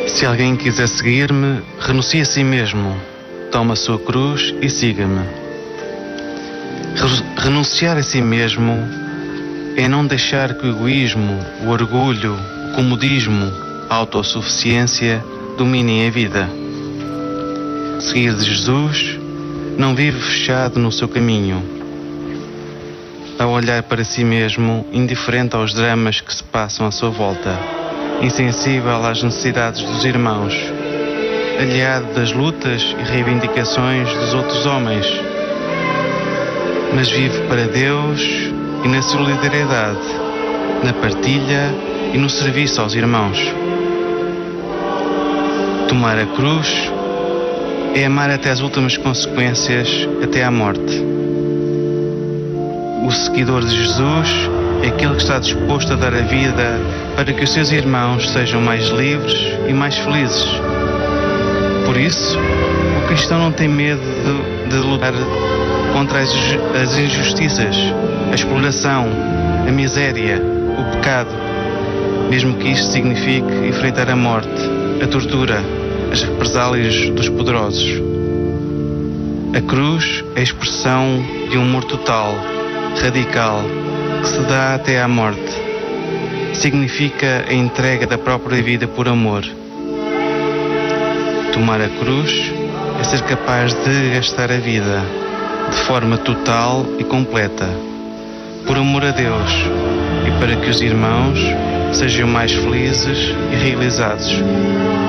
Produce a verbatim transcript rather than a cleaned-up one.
Se alguém quiser seguir-me, renuncie a si mesmo, toma a sua cruz e siga-me. Renunciar a si mesmo é não deixar que o egoísmo, o orgulho, o comodismo, a autossuficiência dominem a vida. Seguir de Jesus não vive fechado no seu caminho, a olhar para si mesmo, indiferente aos dramas que se passam à sua volta, insensível às necessidades dos irmãos, aliado das lutas e reivindicações dos outros homens, mas vive para Deus e na solidariedade, na partilha e no serviço aos irmãos. Tomar a cruz é amar até as últimas consequências, até à morte. O seguidor de Jesus é aquele que está disposto a dar a vida para que os seus irmãos sejam mais livres e mais felizes. Por isso, o cristão não tem medo de, de lutar contra as, as injustiças, a exploração, a miséria, o pecado, mesmo que isto signifique enfrentar a morte, a tortura, as represálias dos poderosos. A cruz é a expressão de um amor total, radical, que se dá até à morte. Significa a entrega da própria vida por amor. Tomar a cruz é ser capaz de gastar a vida de forma total e completa, por amor a Deus e para que os irmãos sejam mais felizes e realizados.